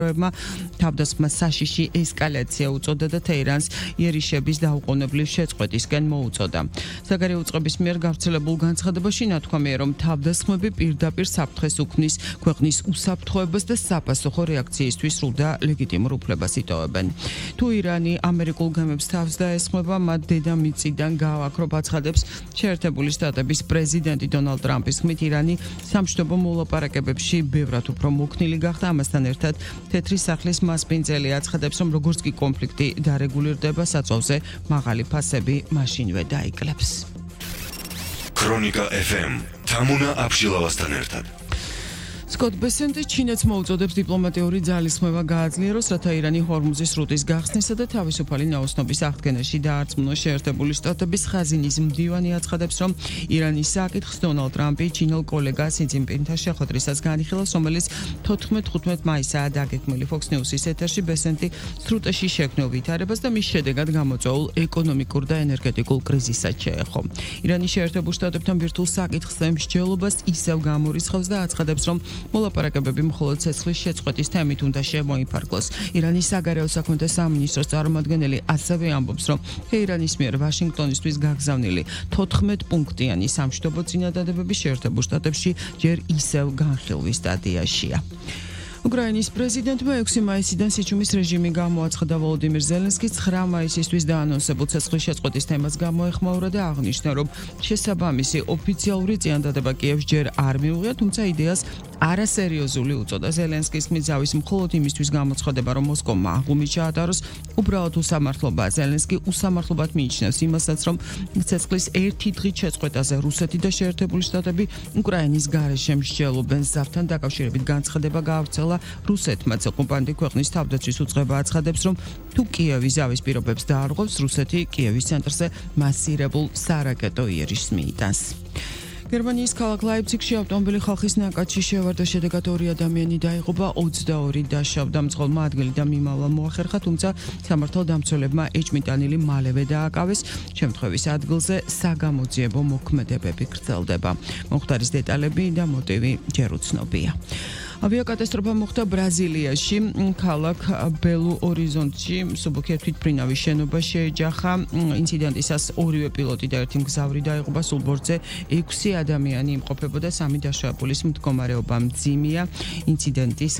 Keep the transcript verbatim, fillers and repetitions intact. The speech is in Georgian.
თავდასხმა საშიში ესკალაცია უწოდა და თეირანს იერიშების დაუყოვნებლივ შეწყვეტისკენ მოუწოდა. საგარეო უწყების მიერ გავრცელებულ განცხადებაში ნათქვამია, რომ თავდასხმები პირდაპირ საფრთხეს უქმნის ქვეყნის უსაფრთხოებას და საპასუხო რეაქციისთვის სრულ და ლეგიტიმურ უფლებას იტოვებენ. თუ ირანი ამერიკულ გემებს თავს დაესხმება, მათ დედამიწიდან გაააქრობ აცხადებს შეერთებული შტატების პრეზიდენტი დონალდ ტრამპის ხმით, ირანი სამშვიდობო მოლაპარაკებებში ბევრად უფრო მოქნილი გახდა. ამასთან ერთად თეთრი სახლის მასპინძელი აცხადებს, რომ როგორც კი კონფლიქტი დარეგულირდება, საწვავზე მაღალი ფასები მაშინვე დაიკლებს. ქრონიკა ეფ ემ თამუნა აბშილავასთან ერთად. სკოტ ბესენტი ჩინეთს მოუწოდებს დიპლომატიური ძალისხმევა გააძლიეროს, რათა ირანი ჰორმუზის სრუტის გახსნისა და თავისუფალი ნაოსნობის აღდგენაში დაარწმუნოს. შეერთებული შტატების ხაზინის მდივანი აცხადებს, რომ ირანის საკითხს დონალდ ტრამპი ჩინელ კოლეგა სი ძინპინთან შეხვედრისას განიხილავს, რომელიც თოთხმეტ-ხუთმეტ მაისაა დაგეგმილი. Fox News-ის ეთერში ბესენტი სრუტეში შექმნილ ვითარებას და მის შედეგად გამოწვეულ ეკონომიკურ და ენერგეტიკულ კრიზისსაც შეეხო. ირანი შეერთებულ შტატებთან ბირთვულ საკითხს და მსჯელობას ისევ გამორიცხავს და აცხადებს, რომ მოლაპარაკებები მხოლოდ ცეცხლის შეწყვეტის თემით უნდა შემოიფარგლოს. ირანის საგარეო საქმეთა სამინისტროს წარმომადგენელი ასევე ამბობს, რომ თეირანის მიერ ვაშინგტონისთვის გაგზავნილი თოთხმეტ პუნქტიანი სამშვიდობო წინადადებები შეერთებულ შტატებში ჯერ ისევ განხილვის სტადიაშია. უკრაინის პრეზიდენტმა ექვსი მაისიდან სიჩუმის რეჟიმი გამოაცხადა. ვოლოდიმირ ზელენსკის ცხრა მაისისთვის დაანონსებულ ცეცხლის შეწყვეტის თემას გამოეხმაურა და აღნიშნა, რომ შესაბამისი ოფიციალური წინადადება კიევს ჯერ არ მიუღია, თუმცა იდეას არასერიოზული უწოდა. ზელენსკის ხმით ზავის მხოლოდ იმისთვის გამოცხადება, რომ მოსკოვმა აღუმი ჩაატაროს, უბრალოდ უსამართლობაა. ზელენსკი უსამართლობად მიიჩნევს იმასაც, რომ ცეცხლის ერთი დღით შეწყვეტაზე რუსეთი და შეერთებული შტატები უკრაინის გარეშე მსჯელობენ. ზავთან დაკავშირებით განცხადება გაავრცელა რუსეთმა. ოკუპანტი ქვეყნის თავდაცვის უწყება აცხადებს, რომ თუ კიევი ზავის პირობებს დაარღვევს, რუსეთი კიევის ცენტრზე მასირებულ სარაკეტო იერიშს მიიტანს. გერმანიის ქალაქ ლაიფციგში ავტომობილი ხალხის ნაკადში შევარდა, შედეგად ორი ადამიანი დაიღუპა, ოცდაორი დაშავდა. მძღოლმა ადგილი და მიმავლა მოახერხა, თუმცა სამართალდამცველებმა ეჭმიტანილი მალევე დააკავეს. შემთხვევის ადგილზე საგამოძიებო მოქმედებები გრძელდება. მომხდარის დეტალები და მოტივი ჯერ უცნობია. ავიაკატასტროფა მოხდა ბრაზილიაში, ქალაქ ბელუ ორიზონტში. მსუბუქი თვითმფრინავის შენობა შეეჯახა. ინციდენტისას ორივე პილოტი და ერთი მგზავრი დაიღუპა. სულ ბორტზე ექვსი ადამიანი იმყოფებოდა, სამი დაშავებულის მდგომარეობა მძიმეა. ინციდენტის